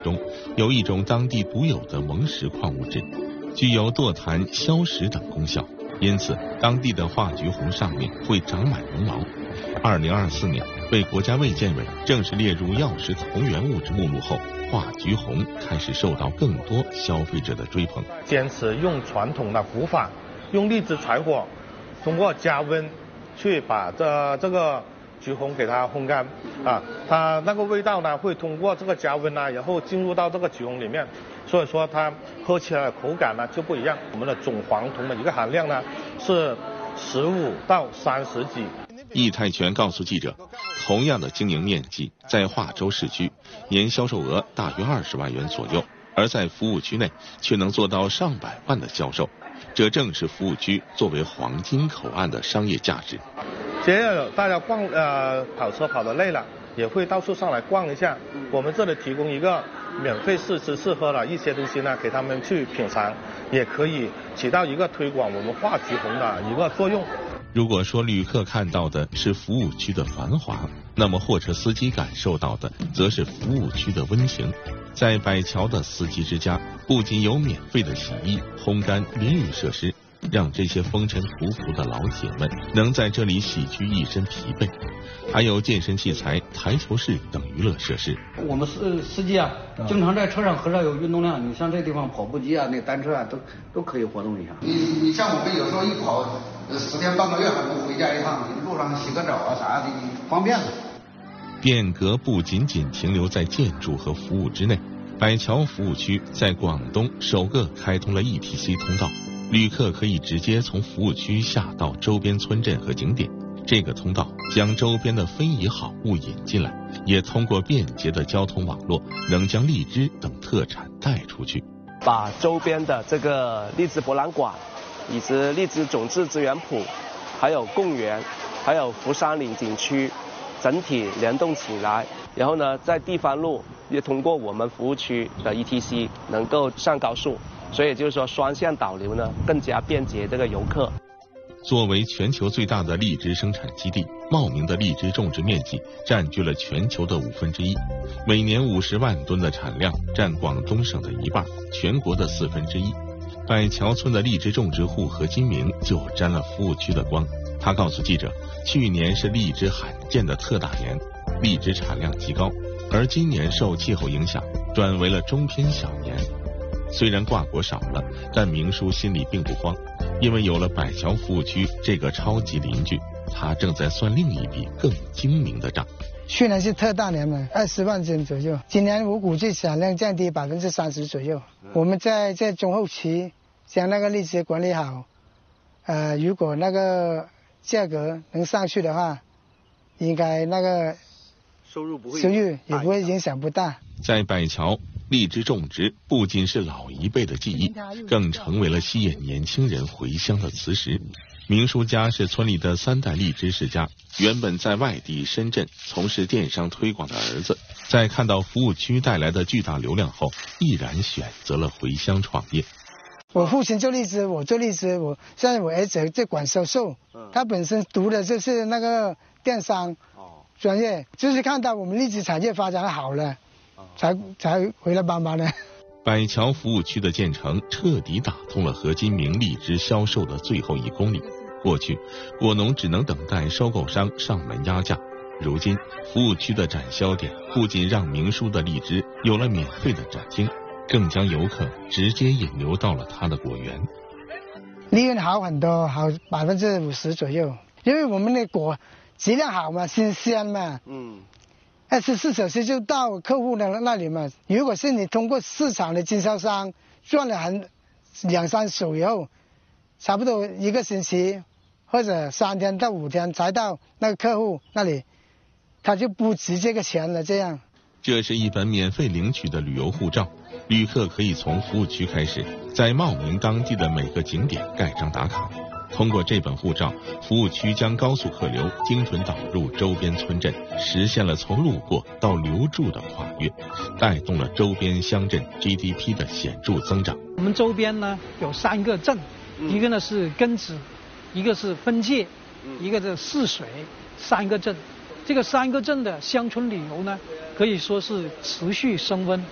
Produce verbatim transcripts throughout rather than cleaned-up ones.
中有一种当地独有的硼石矿物质，具有堕檀、消蚀等功效，因此当地的化菊红上面会长满绒毛。二零二四年被国家卫健委正式列入药食同源物质目录后，化菊红开始受到更多消费者的追捧。 坚持用传统的古法，用荔枝柴火，通过加温去把这这个菊红给它烘干啊，它那个味道呢会通过这个加温啊，然后进入到这个菊红里面，所以说它喝起来的口感呢就不一样。我们的总黄酮的一个含量呢是十五到三十几。 易泰全告诉记者，同样的经营面积，在化州市区年销售额大约二十万元左右，而在服务区内却能做到上百万的销售，这正是服务区作为黄金口岸的商业价值。 节日大家逛呃跑车跑得累了，也会到处上来逛一下。我们这里提供一个免费试吃试喝的一些东西呢，给他们去品尝，也可以起到一个推广我们化菊红的一个作用。 如果说旅客看到的是服务区的繁华，那么货车司机感受到的则是服务区的温情。在百桥的司机之家，不仅有免费的洗衣、烘干、淋浴设施，让这些风尘仆仆的老铁们能在这里洗去一身疲惫，还有健身器材、台球室等娱乐设施。 我们司司机啊，经常在车上很少有运动量，你像这地方跑步机啊、那单车啊，都都可以活动一下。 你你像我们有时候一跑十天半个月还不回家一趟，路上洗个澡啊啥的方便了。 变革不仅仅停留在建筑和服务之内，百桥服务区在广东首个开通了 E T C 通道，旅客可以直接从服务区下到周边村镇和景点。这个通道将周边的非遗好物引进来，也通过便捷的交通网络，能将荔枝等特产带出去。 把周边的这个荔枝博览馆，以及荔枝种质资源圃，还有贡园，还有福山岭景区，整体联动起来。然后呢，在地方路也通过我们服务区的 E T C 能够上高速，所以就是说双向导流呢，更加便捷这个游客。 作为全球最大的荔枝生产基地，茂名的荔枝种植面积占据了全球的五分之一，每年五十万吨的产量，占广东省的一半，全国的四分之一。百桥村的荔枝种植户何金明就沾了服务区的光。他告诉记者，去年是荔枝罕见的特大年，荔枝产量极高，而今年受气候影响，转为了中偏小年。虽然挂果少了，但明叔心里并不慌，因为有了百桥服务区这个超级邻居，他正在算另一笔更精明的账。 去年是特大年嘛，二十万斤左右，今年我估计产量降低百分之三十左右。我们在在中后期将那个荔枝管理好，呃，如果那个价格能上去的话，应该那个收入不会收入也不会影响不大。 在百桥，荔枝种植不仅是老一辈的技艺，更成为了吸引年轻人回乡的磁石。明叔家是村里的三代荔枝世家，原本在外地深圳从事电商推广的儿子，在看到服务区带来的巨大流量后，毅然选择了回乡创业。 我父亲做荔枝，我做荔枝，我现在我儿子在管销售，他本身读的就是那个电商专业，就是看到我们荔枝产业发展好了，才才回来帮忙的。 百桥服务区的建成，彻底打通了何金明荔枝销售的最后一公里。过去，果农只能等待收购商上门压价，如今，服务区的展销点不仅让明叔的荔枝有了免费的展厅，更将游客直接引流到了他的果园。 利润好很多，好百分之五十左右，因为我们的果质量好嘛，新鲜嘛。嗯。二十四小时就到客户的那里嘛。如果是你通过市场的经销商赚了很两三手以后，差不多一个星期或者三天到五天才到那个客户那里，他就不值这个钱了。这样， 这是一本免费领取的旅游护照，旅客可以从服务区开始，在茂名当地的每个景点盖章打卡。通过这本护照，服务区将高速客流精准导入周边村镇，实现了从路过到留住的跨越，带动了周边乡镇 G D P 的显著增长。 我们周边呢有三个镇，一个呢是根子，一个是分界，一个是泗水，三个镇。这个三个镇的乡村旅游呢，可以说是持续升温。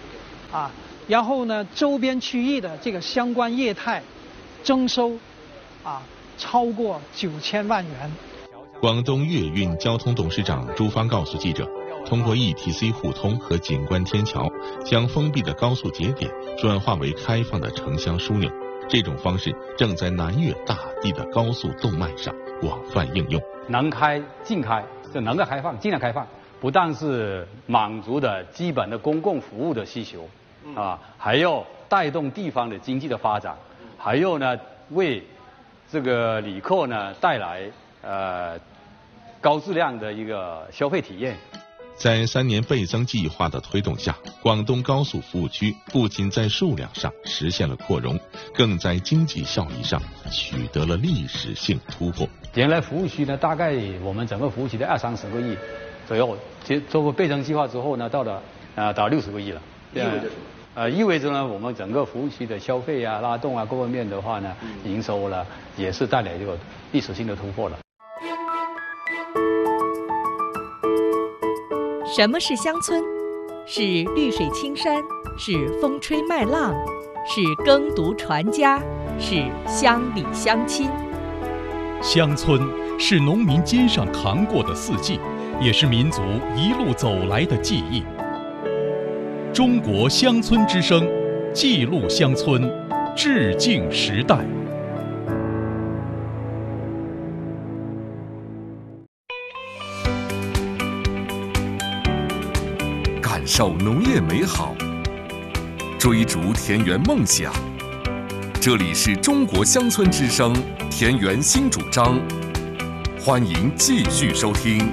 啊，然后呢，周边区域的这个相关业态征收啊超过九千万元。 广东粤运交通董事长朱芳告诉记者，通过 E T C 互通和景观天桥，将封闭的高速节点转化为开放的城乡枢纽。这种方式正在南粤大地的高速动脉上广泛应用。 能开尽开，就能够开放尽量开放，不但是满足的基本的公共服务的需求啊，还要带动地方的经济的发展，还有呢为这个旅客呢带来呃高质量的一个消费体验。 在三年倍增计划的推动下，广东高速服务区不仅在数量上实现了扩容，更在经济效益上取得了历史性突破。 原来服务区呢，大概我们整个服务区的二三十个亿左右，其做过倍增计划之后呢，到了呃达六十个亿了。意味着什么？呃，意味着呢，我们整个服务区的消费啊、拉动啊各方面的话呢，营收呢也是带来这个历史性的突破了。 什么是乡村？是绿水青山，是风吹麦浪，是耕读传家，是乡里乡亲。 乡村是农民肩上扛过的四季，也是民族一路走来的记忆。中国乡村之声，记录乡村，致敬时代。 感受农业美好，追逐田园梦想。这里是中国乡村之声田园新主张，欢迎继续收听。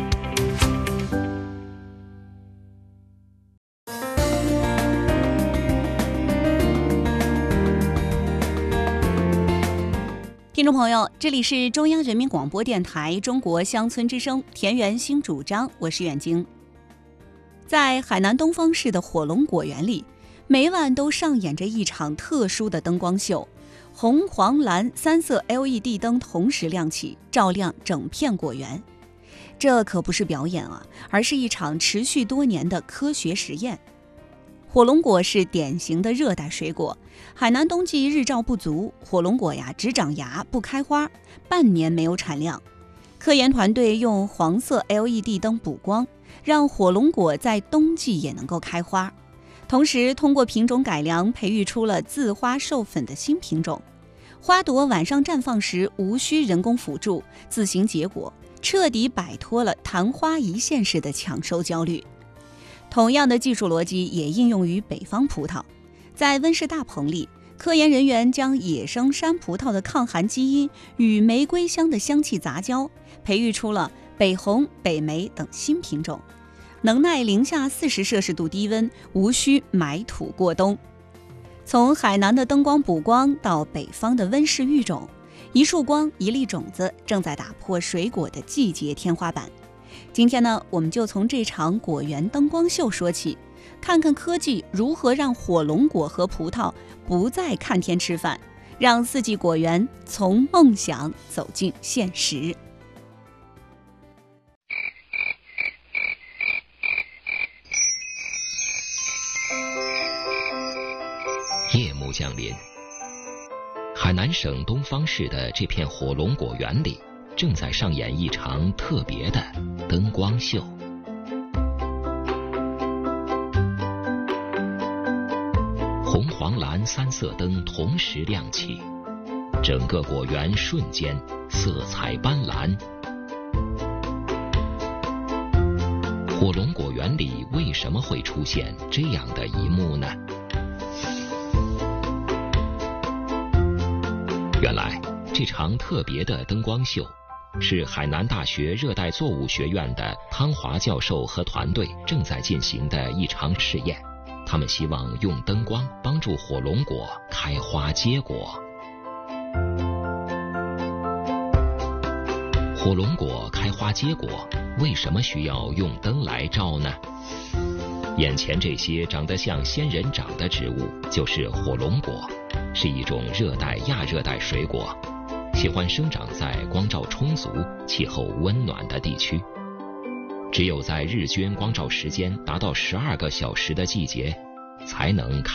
听众朋友，这里是中央人民广播电台中国乡村之声田园新主张，我是远晶。在海南东方市的火龙果园里，每晚都上演着一场特殊的灯光秀，红、黄、蓝三色 L E D 灯同时亮起，照亮整片果园。这可不是表演啊，而是一场持续多年的科学实验。火龙果是典型的热带水果，海南冬季日照不足，火龙果呀只长芽不开花，半年没有产量。科研团队用黄色 L E D 灯补光，让火龙果在冬季也能够开花，同时通过品种改良培育出了自花授粉的新品种。花朵晚上绽放时无需人工辅助，自行结果，彻底摆脱了昙花一现式的抢收焦虑。同样的技术逻辑也应用于北方葡萄。在温室大棚里，科研人员将野生山葡萄的抗寒基因与玫瑰香的香气杂交，培育出了北红、北梅等新品种，能耐零下四十摄氏度低温，无需埋土过冬。从海南的灯光补光到北方的温室育种，一束光一粒种子正在打破水果的季节天花板。今天呢，我们就从这场果园灯光秀说起，看看科技如何让火龙果和葡萄不再看天吃饭，让四季果园从梦想走进现实。 夜幕降临，海南省东方市的这片火龙果园里正在上演一场特别的灯光秀。红、黄、蓝三色灯同时亮起，整个果园瞬间色彩斑斓。火龙果园里为什么会出现这样的一幕呢？原来这场特别的灯光秀是海南大学热带作物学院的汤华教授和团队正在进行的一场试验。他们希望用灯光帮助火龙果开花结果。火龙果开花结果为什么需要用灯来照呢？眼前这些长得像仙人掌的植物就是火龙果，是一种热带亚热带水果，喜欢生长在光照充足、气候温暖的地区。只有在日均光照时间达到十二个小时的季节， 才能开